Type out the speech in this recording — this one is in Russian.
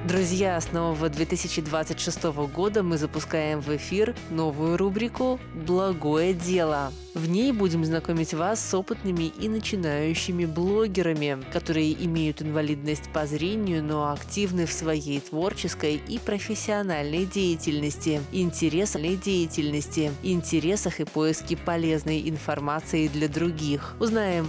Друзья, с нового 2026 года мы запускаем в эфир новую рубрику «Благое дело». В ней будем знакомить вас с опытными и начинающими блогерами, которые имеют инвалидность по зрению, но активны в своей творческой и профессиональной деятельности, интересах и поиске полезной информации для других. Узнаем,